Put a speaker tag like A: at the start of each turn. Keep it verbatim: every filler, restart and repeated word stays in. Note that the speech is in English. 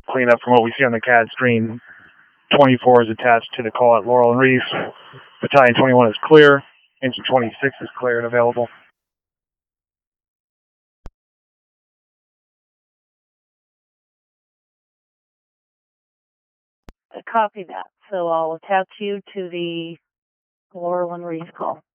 A: cleanup from what we see on the C A D screen. twenty-four is attached to the call at Laurel and Reese. Battalion twenty-one is clear. Engine twenty-six is clear and available.
B: I copy that. So I'll attach you to the Laurel and Reese call.